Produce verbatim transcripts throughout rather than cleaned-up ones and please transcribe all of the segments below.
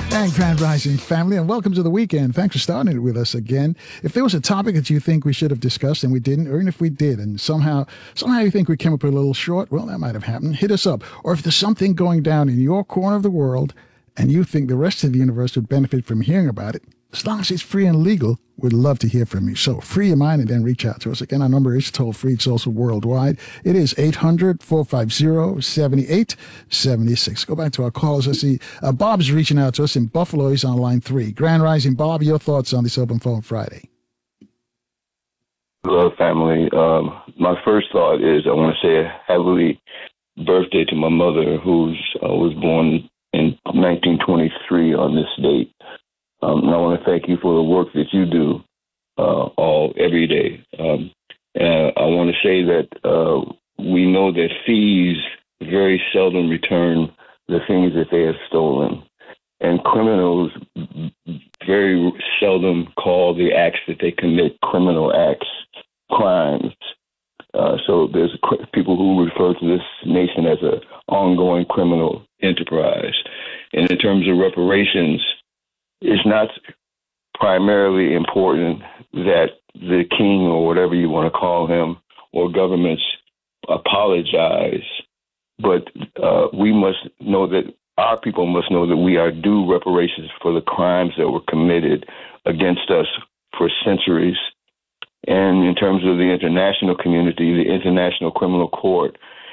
And Grand Rising family, and welcome to the weekend. Thanks for starting it with us again. If there was a topic that you think we should have discussed and we didn't, or even if we did, and somehow somehow you think we came up a little short, well, that might have happened. Hit us up. Or if there's something going down in your corner of the world and you think the rest of the universe would benefit from hearing about it, as long as it's free and legal, we'd love to hear from you. So free your mind and then reach out to us. Again, our number is toll free. It's also worldwide. It is eight hundred, four five zero, seven eight seven six. Go back to our calls. I see uh, Bob's reaching out to us in Buffalo. He's on line three. Grand Rising, Bob, your thoughts on this Open Phone Friday? Hello, family. Um, my first thought is I want to say a happy birthday to my mother, who uh, was born in nineteen twenty-three on this date. Um, and I want to thank you for the work that you do uh, all every day. Um, and I want to say that uh, we know that thieves very seldom return the things that they have stolen, and criminals very seldom call the acts that they commit criminal acts crimes. Uh, so there's people who refer to this nation as an ongoing criminal enterprise. And in terms of reparations, it's not primarily important that the king, or whatever you want to call him, or governments apologize, but uh, we must know that our people must know that we are due reparations for the crimes that were committed against us for centuries. And in terms of the international community, the International Criminal Court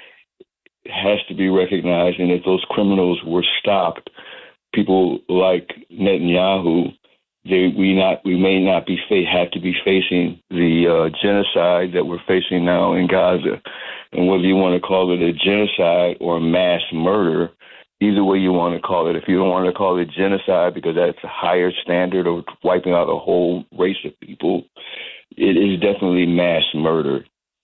has to be recognized, and if those criminals were stopped, people like Netanyahu, they, we not we may not be fa- have to be facing the uh, genocide that we're facing now in Gaza. And whether you want to call it a genocide or mass murder, either way you want to call it, if you don't want to call it genocide because that's a higher standard of wiping out a whole race of people, it is definitely mass murder.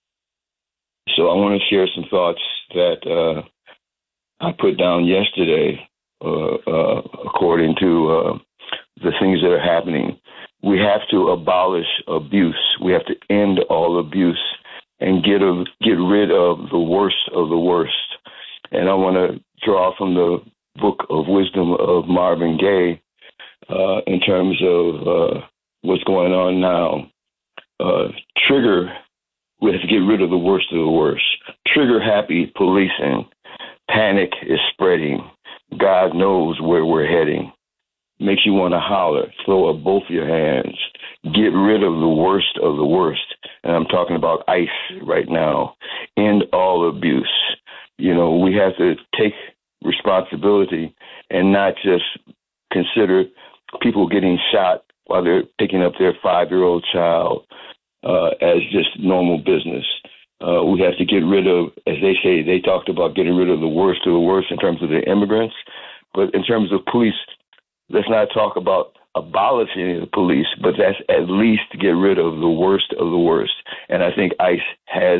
So I want to share some thoughts that uh, I put down yesterday. Uh, uh, according to uh, the things that are happening, we have to abolish abuse. We have to end all abuse and get a, get rid of the worst of the worst. And I want to draw from the Book of Wisdom of Marvin Gaye uh, in terms of uh, what's going on now. Uh, trigger, we have to get rid of the worst of the worst. Trigger happy policing. Panic is spreading. God knows where we're heading. Makes you want to holler, throw up both your hands, get rid of the worst of the worst. And I'm talking about ICE right now. End all abuse. You know, we have to take responsibility and not just consider people getting shot while they're picking up their five-year-old child uh, as just normal business. Uh, we have to get rid of, as they say, they talked about getting rid of the worst of the worst in terms of the immigrants. But in terms of police, let's not talk about abolishing the police, but that's at least to get rid of the worst of the worst. And I think ICE has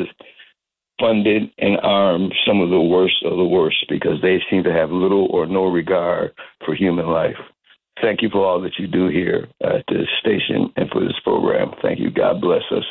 funded and armed some of the worst of the worst because they seem to have little or no regard for human life. Thank you for all that you do here at this station and for this program. Thank you. God bless us.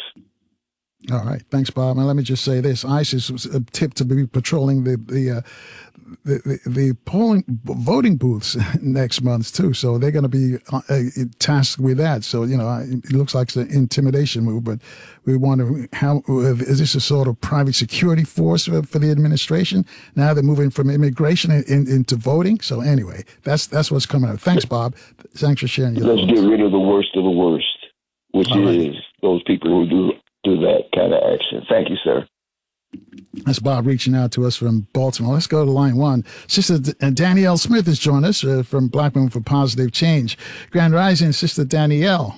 All right. Thanks, Bob. And let me just say this. ICE is tipped to be patrolling the the, uh, the, the, the polling voting booths next month, too. So they're going to be uh, tasked with that. So, you know, it looks like it's an intimidation move, but we wonder how is this a sort of private security force for, for the administration? Now they're moving from immigration in, in, into voting. So anyway, that's that's what's coming up. Thanks, Bob. Thanks for sharing your Let's thoughts. get rid of the worst of the worst, which All is right. those people who do do that kind of action. Thank you, sir. That's Bob reaching out to us from Baltimore. Let's go to line one. Sister D- Danielle Smith has joined us uh, from Black Women for Positive Change. Grand Rising, Sister Danielle.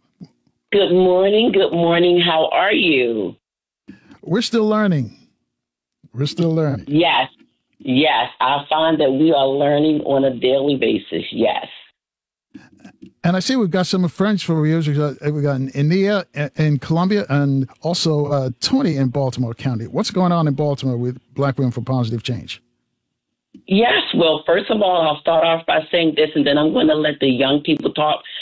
Good morning. Good morning. How are you? We're still learning. We're still learning. Yes. Yes. I find that we are learning on a daily basis. Yes. And I see we've got some friends for reviews. We've got, we've got India in Columbia and also uh, Tony in Baltimore County. What's going on in Baltimore with Black Women for Positive Change? Yes. Well, first of all, I'll start off by saying this, and then I'm going to let the young people talk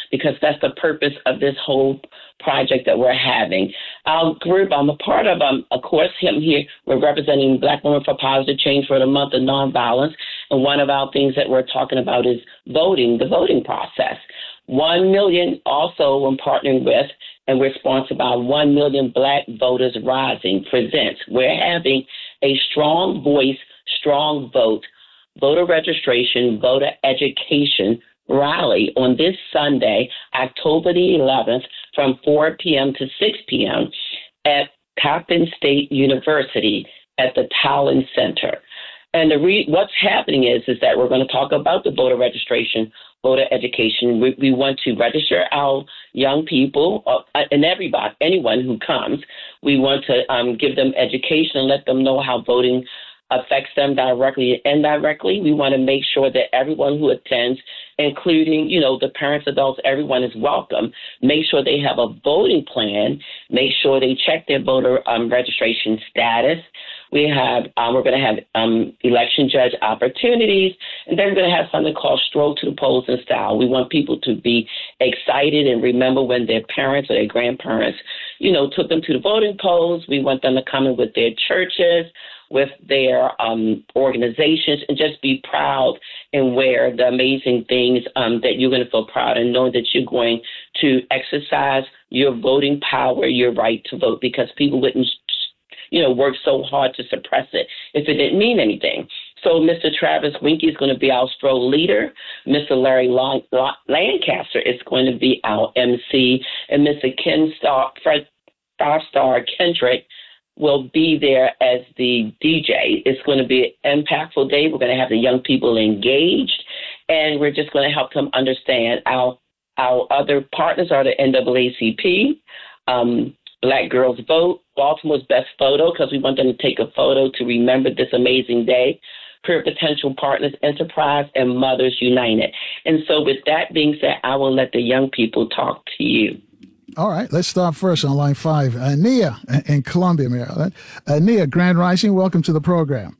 because that's the purpose of this whole project that we're having. Our group, I'm a part of, um, of course, him here, we're representing Black Women for Positive Change for the month of nonviolence. And one of our things that we're talking about is voting, the voting process. One million also I'm partnering with, and we're sponsored by One Million Black Voters Rising presents. We're having a strong voice, strong vote, voter registration, voter education rally on this Sunday, October the eleventh, from four p.m. to six p.m. at Coppin State University at the Talon Center. And the re- what's happening is, is that we're going to talk about the voter registration, voter education. We, we want to register our young people uh, and everybody, anyone who comes. We want to um, give them education and let them know how voting affects them directly and indirectly. We want to make sure that everyone who attends, including, you know, the parents, adults, everyone is welcome. Make sure they have a voting plan. Make sure they check their voter um, registration status. We have, um, we're going to have um, election judge opportunities, and then we're going to have something called Stroll to the Polls in Style. We want people to be excited and remember when their parents or their grandparents, you know, took them to the voting polls. We want them to come in with their churches, with their um, organizations, and just be proud and wear the amazing things um, that you're going to feel proud and know that you're going to exercise your voting power, your right to vote, because people wouldn't, you know, work so hard to suppress it if it didn't mean anything. So Mister Travis Winkie is going to be our stroll leader. Mister Larry Long- Lancaster is going to be our M C, and Mister Ken Star, Fred, Five Star Kendrick will be there as the D J. It's going to be an impactful day. We're going to have the young people engaged, and we're just going to help them understand. Our our other partners are the N double A C P, um, Black Girls Vote, Baltimore's Best Photo, because we want them to take a photo to remember this amazing day, Peer Potential Partners Enterprise, and Mothers United. And so with that being said, I will let the young people talk to you. All right, let's start first on line five. Uh, Nia in Columbia, Maryland. Uh, Nia, Grand Rising, welcome to the program.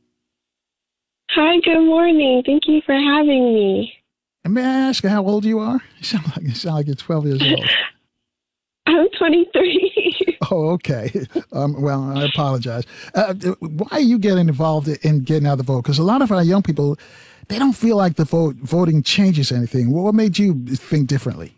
Hi, good morning. Thank you for having me. And may I ask how old you are? You sound like, you sound like you're twelve years old. I'm twenty-three. Oh, okay. Um, well, I apologize. Uh, why are you getting involved in getting out the vote? Because a lot of our young people, they don't feel like the vote voting changes anything. What made you think differently?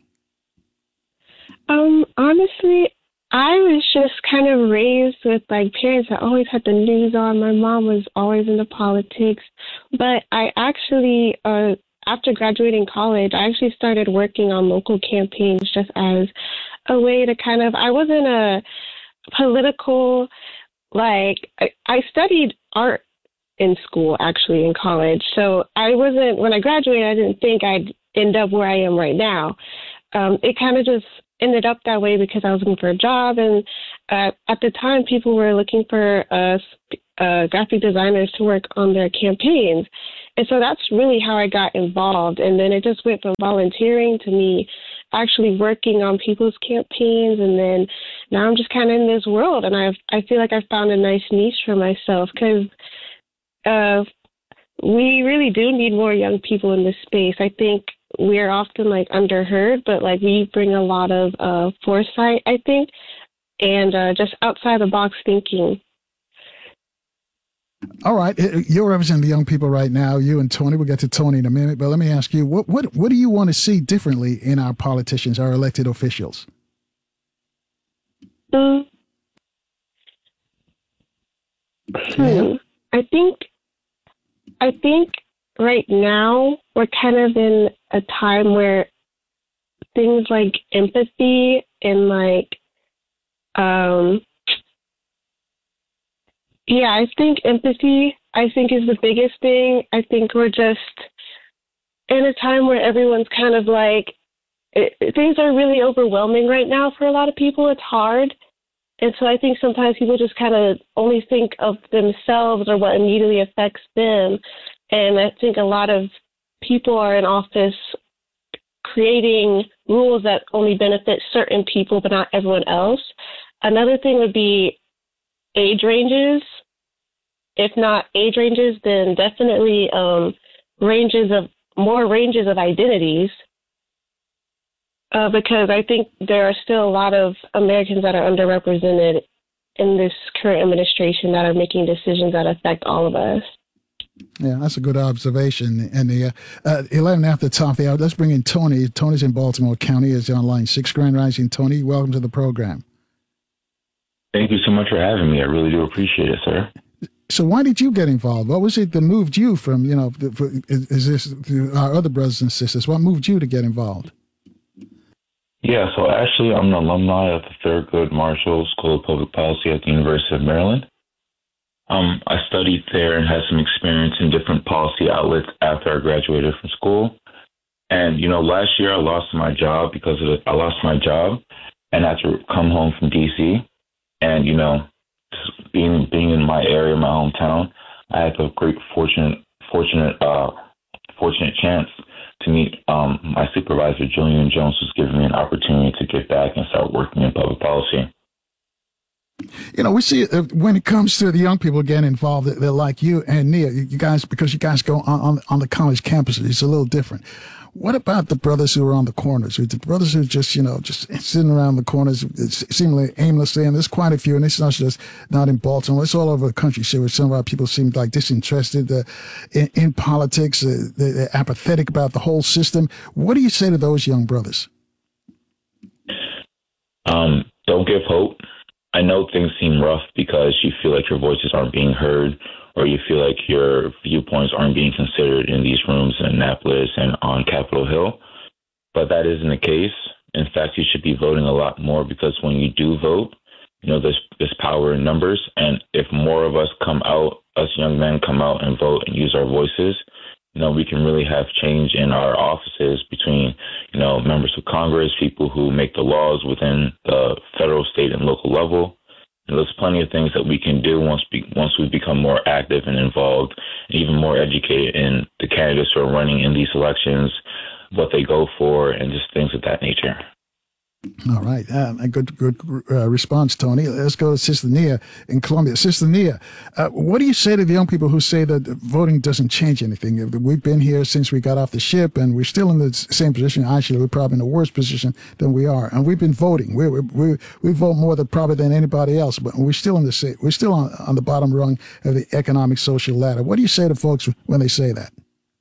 Um, honestly, I was just kind of raised with like parents that always had the news on. My mom was always into politics, but I actually, uh, after graduating college, I actually started working on local campaigns just as a way to kind of, I wasn't a political, like, I, I studied art in school, actually, in college. So I wasn't, when I graduated, I didn't think I'd end up where I am right now. Um, it kind of just ended up that way because I was looking for a job. And uh, at the time, people were looking for uh, uh, graphic designers to work on their campaigns. And so that's really how I got involved. And then it just went from volunteering to me actually working on people's campaigns. And then now I'm just kind of in this world. And I've, I feel like I've found a nice niche for myself because uh, we really do need more young people in this space. I think we're often like underheard, but like we bring a lot of uh, foresight, I think, and uh, just outside the box thinking. All right. You're representing the young people right now, you and Tony. We'll get to Tony in a minute, but let me ask you, what what, what do you want to see differently in our politicians, our elected officials? Um, hmm. I think, I think right now we're kind of in a time where things like empathy and like, um, yeah, I think empathy, I think is the biggest thing. I think we're just in a time where everyone's kind of like, it, things are really overwhelming right now for a lot of people. It's hard. And so I think sometimes people just kind of only think of themselves or what immediately affects them. And I think a lot of people are in office creating rules that only benefit certain people, but not everyone else. Another thing would be age ranges. If not age ranges, then definitely um, ranges of more ranges of identities. uh, because I think there are still a lot of Americans that are underrepresented in this current administration that are making decisions that affect all of us. Yeah, that's a good observation. And the uh, uh, eleven after the top of the hour, let's bring in Tony. Tony's in Baltimore County. Is on line six. Grand Rising, Tony. Welcome to the program. Thank you so much for having me. I really do appreciate it, sir. So why did you get involved? What was it that moved you from, you know, for, is, is this our other brothers and sisters? What moved you to get involved? Yeah, so actually I'm an alumni of the Thurgood Marshall School of Public Policy at the University of Maryland. Um, I studied there and had some experience in different policy outlets after I graduated from school. And, you know, last year I lost my job because of the, I lost my job and I had to come home from D C. And, you know, being being in my area, my hometown, I had the great fortunate fortunate uh, fortunate chance to meet um, my supervisor, Julian Jones, who's given me an opportunity to get back and start working in public policy. You know, we see uh, when it comes to the young people getting involved, they're like you and Nia, you guys, because you guys go on, on, on the college campuses, it's a little different. What about the brothers who are on the corners? The brothers who are just, you know, just sitting around the corners, seemingly aimlessly, and there's quite a few, and it's not just not in Baltimore, it's all over the country. So some of our people seem like disinterested uh, in, in politics, uh, they're apathetic about the whole system. What do you say to those young brothers? Um, don't give hope. I know things seem rough because you feel like your voices aren't being heard, or you feel like your viewpoints aren't being considered in these rooms in Annapolis and on Capitol Hill. But that isn't the case. In fact, you should be voting a lot more, because when you do vote, you know, there's, there's power in numbers. And if more of us come out, us young men come out and vote and use our voices, you know, we can really have change in our offices between, you know, members of Congress, people who make the laws within the federal, state, and local level. And there's plenty of things that we can do once we, once we become more active and involved, and even more educated in the candidates who are running in these elections, what they go for, and just things of that nature. All right. Uh, a good good uh, response, Tony. Let's go to Sister Nia in Columbia. Sister Nia, uh, what do you say to the young people who say that voting doesn't change anything? We've been here since we got off the ship, and we're still in the same position. Actually, we're probably in a worse position than we are. And we've been voting. We we we, we vote more than probably than anybody else, but we're still in the same, we're still on, on the bottom rung of the economic social ladder. What do you say to folks when they say that?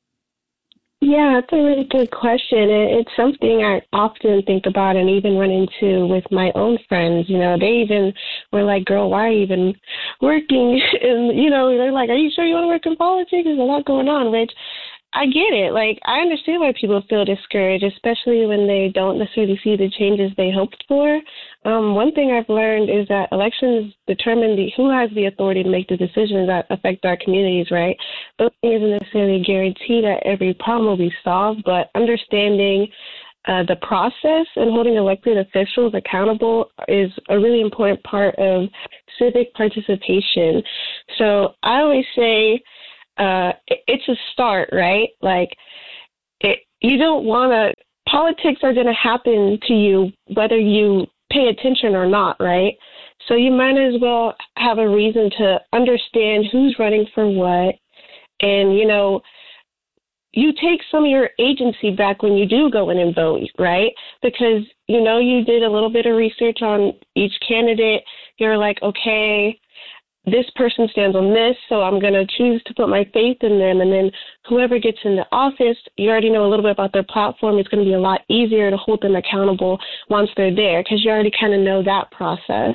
Yeah, that's a really good question. It's something I often think about and even run into with my own friends. You know, they even were like, girl, why are you even working? And, you know, they're like, are you sure you want to work in politics? There's a lot going on, which I get it. Like, I understand why people feel discouraged, especially when they don't necessarily see the changes they hoped for. Um, one thing I've learned is that elections determine the, who has the authority to make the decisions that affect our communities, right? Voting isn't necessarily a guarantee that every problem will be solved, but understanding uh, the process and holding elected officials accountable is a really important part of civic participation. So I always say, Uh, it, it's a start, right? Like, it, you don't want to, politics are going to happen to you whether you pay attention or not, right? So you might as well have a reason to understand who's running for what. And, you know, you take some of your agency back when you do go in and vote, right? Because, you know, you did a little bit of research on each candidate. You're like, okay, this person stands on this, so I'm going to choose to put my faith in them. And then whoever gets into office, you already know a little bit about their platform. It's going to be a lot easier to hold them accountable once they're there, because you already kind of know that process.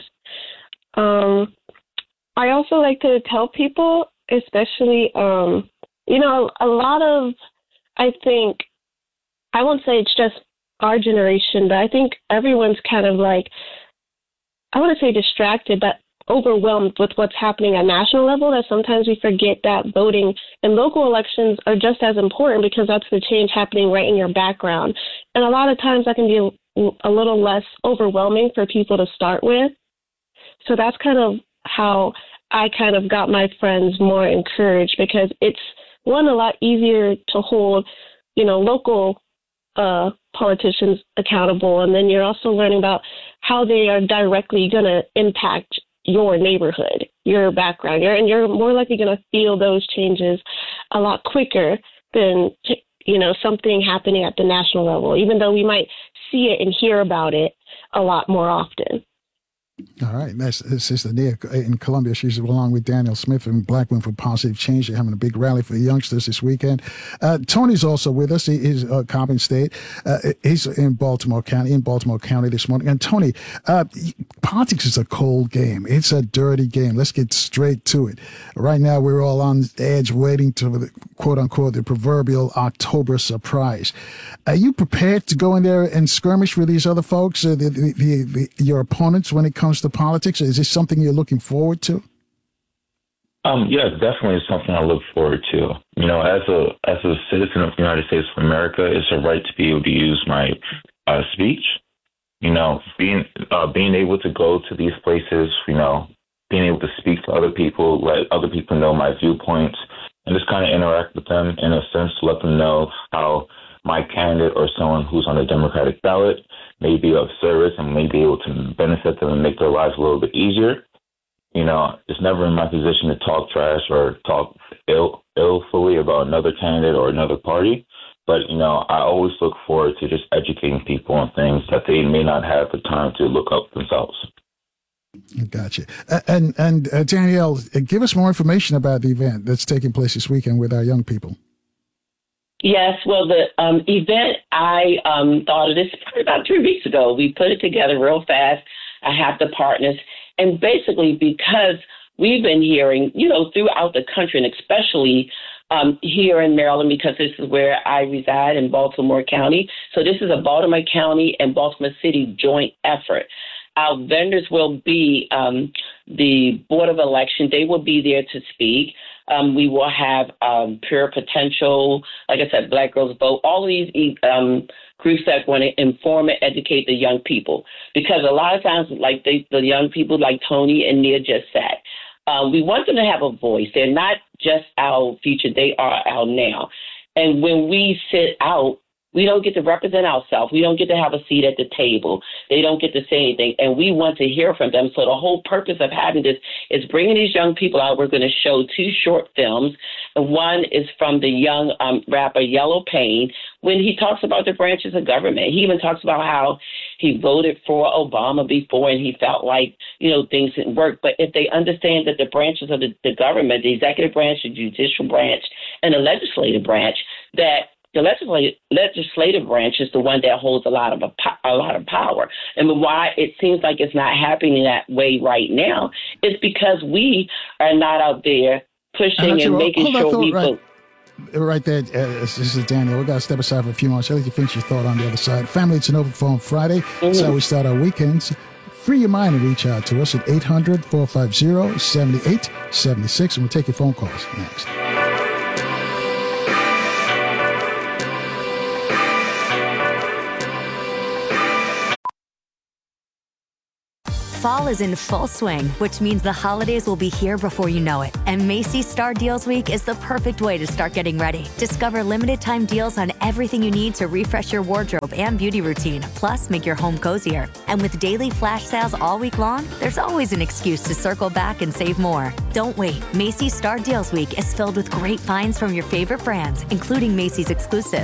Um, I also like to tell people, especially, um, you know, a lot of, I think, I won't say it's just our generation, but I think everyone's kind of like, I want to say distracted, but overwhelmed with what's happening at national level, that sometimes we forget that voting and local elections are just as important, because that's the change happening right in your background. And a lot of times that can be a, a little less overwhelming for people to start with. So that's kind of how I kind of got my friends more encouraged, because it's, one, a lot easier to hold, you know, local uh, politicians accountable. And then you're also learning about how they are directly going to impact your neighborhood, your background, you're, and you're more likely going to feel those changes a lot quicker than, you know, something happening at the national level, even though we might see it and hear about it a lot more often. All right. That's, that's Sister Nia in Columbia. She's along with Daniel Smith and Black Women for Positive Change. They're having a big rally for the youngsters this weekend. Uh, Tony's also with us. He is uh, Coppin State. Uh, he's in Baltimore County, in Baltimore County this morning. And Tony, uh, politics is a cold game. It's a dirty game. Let's get straight to it. Right now, we're all on edge waiting to the quote unquote, the proverbial October surprise. Are you prepared to go in there and skirmish with these other folks, uh, the, the, the, the, your opponents when it comes to politics? Is this something you're looking forward to? Um, yes, definitely is something I look forward to. You know, as a as a citizen of the United States of America, it's a right to be able to use my uh, speech. You know, being uh, being able to go to these places, you know, being able to speak to other people, let other people know my viewpoints, and just kind of interact with them in a sense to let them know how my candidate or someone who's on the Democratic ballot may be of service and may be able to benefit them and make their lives a little bit easier. You know, it's never in my position to talk trash or talk ill, illfully about another candidate or another party. But, you know, I always look forward to just educating people on things that they may not have the time to look up themselves. Gotcha. And, and uh, Danielle, give us more information about the event that's taking place this weekend with our young people. Yes, well, the um, event, I um, thought of this probably about three weeks ago. We put it together real fast. I have the partners. And basically because we've been hearing, you know, throughout the country, and especially um, here in Maryland, because this is where I reside in Baltimore County. So this is a Baltimore County and Baltimore City joint effort. Our vendors will be um, the Board of Election. They will be there to speak. Um, we will have um, Pure Potential, like I said, Black Girls Vote, all of these um, groups that want to inform and educate the young people. Because a lot of times, like they, the young people like Tony and Nia just said, um, we want them to have a voice. They're not just our future, they are our now. And when we sit out, we don't get to represent ourselves. We don't get to have a seat at the table. They don't get to say anything, and we want to hear from them. So the whole purpose of having this is bringing these young people out. We're going to show two short films. One is from the young um, rapper Yellow Pain, when he talks about the branches of government. He even talks about how he voted for Obama before and he felt like, you know, things didn't work. But if they understand that the branches of the, the government, the executive branch, the judicial branch, and the legislative branch, that the legislative legislative branch is the one that holds a lot of a, a lot of power, and why it seems like it's not happening that way right now is because we are not out there pushing and making sure thought, we right, vote. Right there, uh, this is Daniel. We got to step aside for a few moments. I'll let you finish your thought on the other side. Family, it's an open phone Friday. Mm-hmm. That's how we start our weekends. Free your mind and reach out to us at eight hundred, four five zero, seven eight seven six, and we'll take your phone calls next. Fall is in full swing, which means the holidays will be here before you know it. And Macy's Star Deals Week is the perfect way to start getting ready. Discover limited time deals on everything you need to refresh your wardrobe and beauty routine, plus make your home cozier. And with daily flash sales all week long, there's always an excuse to circle back and save more. Don't wait. Macy's Star Deals Week is filled with great finds from your favorite brands, including Macy's exclusives.